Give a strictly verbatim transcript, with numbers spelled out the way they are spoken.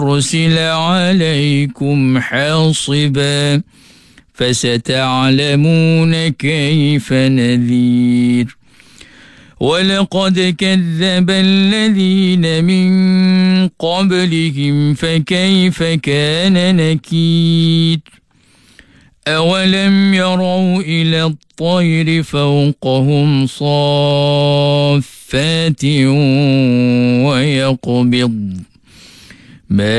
أرسل عليكم حاصبا فستعلمون كيف نذير ولقد كذب الذين من قبلهم فكيف كان نكير أولم يروا إلى الطير فوقهم صافات ويقبض ما